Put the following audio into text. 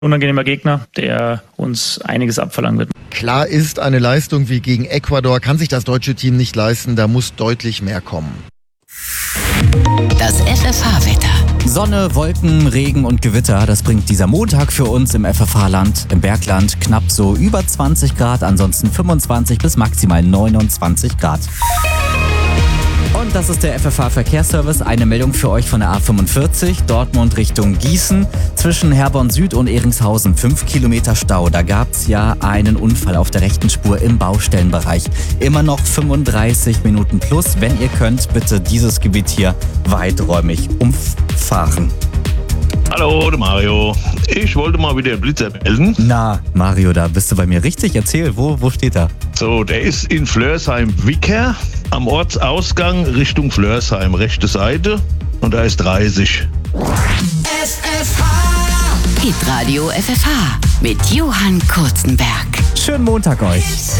unangenehmer Gegner, der uns einiges abverlangen wird. Klar ist, eine Leistung wie gegen Ecuador kann sich das deutsche Team nicht leisten, da muss deutlich mehr kommen. Das FFH-Wetter. Sonne, Wolken, Regen und Gewitter, das bringt dieser Montag für uns im FFH-Land. Im Bergland knapp so über 20 Grad, ansonsten 25 bis maximal 29 Grad. Und das ist der FFH-Verkehrsservice. Eine Meldung für euch von der A45, Dortmund Richtung Gießen. Zwischen Herborn Süd und Ehringshausen 5 Kilometer Stau. Da gab es ja einen Unfall auf der rechten Spur im Baustellenbereich. Immer noch 35 Minuten plus. Wenn ihr könnt, bitte dieses Gebiet hier weiträumig umfahren. Hallo, der Mario. Ich wollte mal wieder den Blitzer melden. Na, Mario, da bist du bei mir richtig. Erzähl, wo steht er? So, der ist in Flörsheim-Wicker am Ortsausgang Richtung Flörsheim, rechte Seite. Und da ist 30. FFH. Hitradio FFH mit Johann Kurzenberg. Schönen Montag euch.